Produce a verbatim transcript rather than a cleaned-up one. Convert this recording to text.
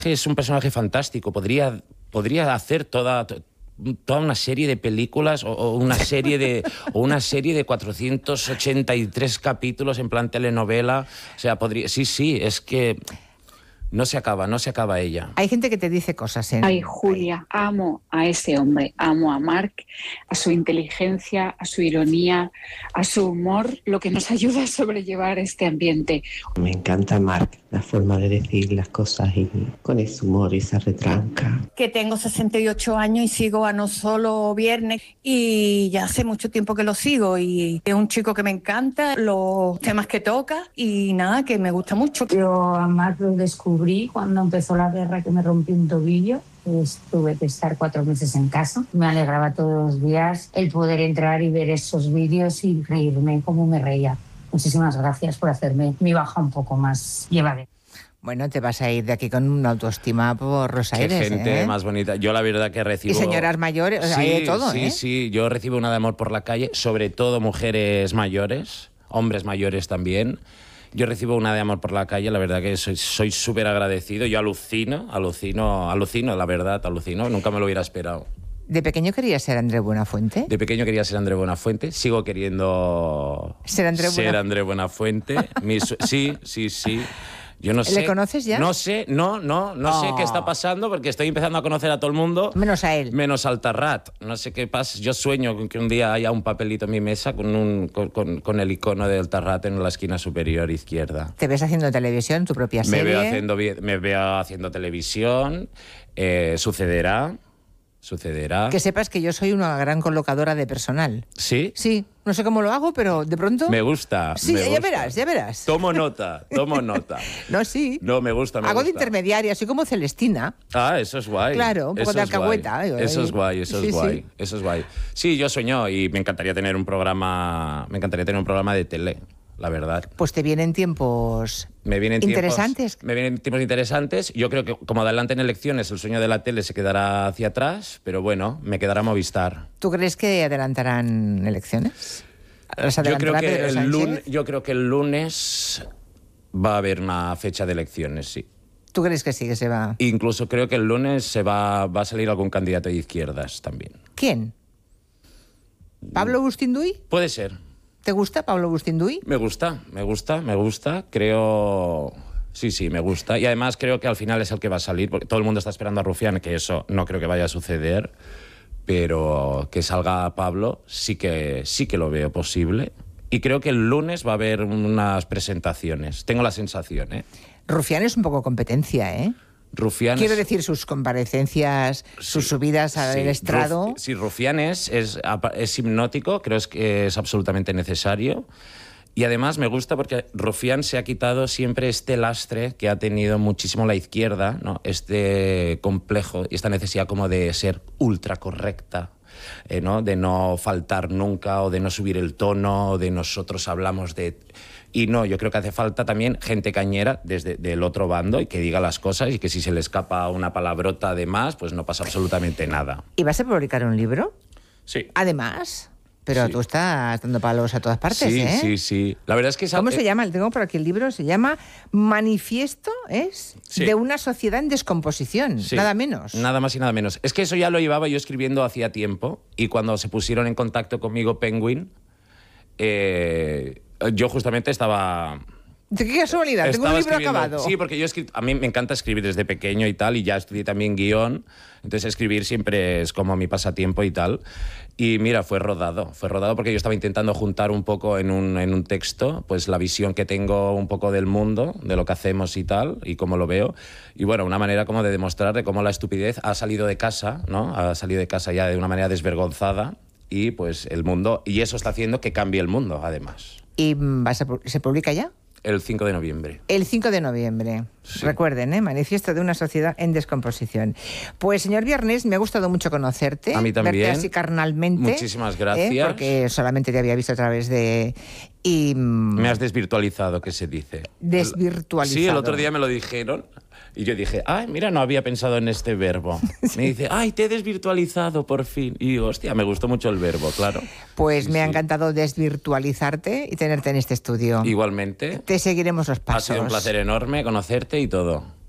Es un personaje fantástico, podría, podría hacer toda, toda una serie de películas o, o, una serie de, o una serie de cuatrocientos ochenta y tres capítulos en plan telenovela. O sea, podría... Sí, sí, es que... No se acaba, no se acaba ella. Hay gente que te dice cosas, ¿eh? Ay, Julia, amo a ese hombre, amo a Marc, a su inteligencia, a su ironía, a su humor, lo que nos ayuda a sobrellevar este ambiente. Me encanta Marc, la forma de decir las cosas y con ese humor y esa retranca. Que tengo sesenta y ocho años y sigo a No Solo Viernes y ya hace mucho tiempo que lo sigo y es un chico que me encanta, los temas que toca y nada, que me gusta mucho. Yo a Marc lo descubrí cuando empezó la guerra, que me rompí un tobillo. Pues tuve que estar cuatro meses en casa. Me alegraba todos los días el poder entrar y ver esos vídeos y reírme como me reía. Muchísimas gracias por hacerme mi baja un poco más llevadera. Bueno, te vas a ir de aquí con una autoestima por Rosaires. Qué gente ¿eh? más bonita. Yo la verdad que recibo... Y señoras mayores, o sea, sí, hay de todo, sí, ¿eh? Sí, sí, yo recibo una de amor por la calle, sobre todo mujeres mayores, hombres mayores también. Yo recibo una de amor por la calle, la verdad que soy súper agradecido. Yo alucino, alucino, alucino, la verdad, alucino. Nunca me lo hubiera esperado. ¿De pequeño querías ser André Buenafuente? De pequeño quería ser André Buenafuente. Sigo queriendo ser André Buenafuente. Ser André Buenafuente. Mis, sí, sí, sí. Yo no sé. ¿Le conoces ya? No sé, no, no, no oh. sé qué está pasando porque estoy empezando a conocer a todo el mundo. Menos a él. Menos al Tarrat. No sé qué pasa. Yo sueño con que un día haya un papelito en mi mesa con, un, con, con, con el icono del Tarrat en la esquina superior izquierda. ¿Te ves haciendo televisión, tu propia serie? Me veo haciendo, me veo haciendo televisión. Eh, sucederá. Sucederá. Que sepas que yo soy una gran colocadora de personal. ¿Sí? Sí. No sé cómo lo hago, pero de pronto... Me gusta. Sí, me ya gusta. verás, ya verás. Tomo nota, tomo nota. No, sí. No, me gusta, me hago gusta. de intermediaria, soy como Celestina. Ah, eso es guay. Claro, un poco eso de alcahueta. Es eso es guay, eso sí, es guay. Sí. Eso es guay. Sí, yo sueño y me encantaría tener un programa... Me encantaría tener un programa de tele, la verdad. Pues te vienen tiempos... Me vienen interesantes. Tiempos, me vienen tiempos interesantes. Yo creo que como adelante en elecciones el sueño de la tele se quedará hacia atrás, pero bueno, me quedará Movistar. ¿Tú crees que adelantarán elecciones? Yo creo, que el lunes, yo creo que el lunes va a haber una fecha de elecciones, sí. ¿Tú crees que sí, que se va? Incluso creo que el lunes se va, va a salir algún candidato de izquierdas también. ¿Quién? ¿Pablo Bustinduy? Puede ser. ¿Te gusta Pablo Bustinduy? Me gusta, me gusta, me gusta. Creo... Sí, sí, me gusta. Y además creo que al final es el que va a salir, porque todo el mundo está esperando a Rufián, que eso no creo que vaya a suceder. Pero que salga Pablo sí que, sí que lo veo posible. Y creo que el lunes va a haber unas presentaciones. Tengo la sensación, ¿eh? Rufián es un poco competencia, ¿eh? Rufián Quiero es... decir, sus comparecencias, sí, sus subidas al sí. estrado... Ruf... Sí, Rufián es, es, es hipnótico, creo que es absolutamente necesario. Y además me gusta porque Rufián se ha quitado siempre este lastre que ha tenido muchísimo la izquierda, ¿no? Este complejo y esta necesidad como de ser ultra correcta, eh, ¿no? De no faltar nunca o de no subir el tono, o de nosotros hablamos de... Y no, yo creo que hace falta también gente cañera desde del otro bando y que diga las cosas y que si se le escapa una palabrota de más, pues no pasa absolutamente nada. ¿Y vas a publicar un libro? Sí. Además... Pero sí. Tú estás dando palos a todas partes, sí, ¿eh? Sí, sí, sí. La verdad es que... ¿Cómo eh... se llama? Tengo por aquí el libro. Se llama Manifiesto, ¿es? Sí. De una sociedad en descomposición. Sí. Nada menos. Nada más y nada menos. Es que eso ya lo llevaba yo escribiendo hacía tiempo y cuando se pusieron en contacto conmigo Penguin, eh, yo justamente estaba... ¿De qué casualidad? Tengo un libro acabado. Sí, porque yo escri... a mí me encanta escribir desde pequeño y tal, y ya estudié también guión, entonces escribir siempre es como mi pasatiempo y tal. Y mira, fue rodado, fue rodado porque yo estaba intentando juntar un poco en un, en un texto, pues la visión que tengo un poco del mundo, de lo que hacemos y tal, y cómo lo veo. Y bueno, una manera como de demostrar de cómo la estupidez ha salido de casa, ¿no? Ha salido de casa ya de una manera desvergonzada, y pues el mundo, y eso está haciendo que cambie el mundo, además. ¿Y vas a, se publica ya? El cinco de noviembre. El cinco de noviembre. Sí. Recuerden, ¿eh? Manifiesto de una sociedad en descomposición. Pues, señor Viernes, me ha gustado mucho conocerte. A mí también. Verte así carnalmente. Muchísimas gracias. ¿eh? Porque solamente te había visto a través de... Y... Me has desvirtualizado, ¿qué se dice? Desvirtualizado. Sí, el otro día me lo dijeron. Y yo dije, ay, mira, no había pensado en este verbo. Sí. Me dice, ay, te he desvirtualizado por fin. Y digo, hostia, me gustó mucho el verbo, claro. Pues sí, me sí. ha encantado desvirtualizarte y tenerte en este estudio. Igualmente. Te seguiremos los pasos. Ha sido un placer enorme conocerte y todo.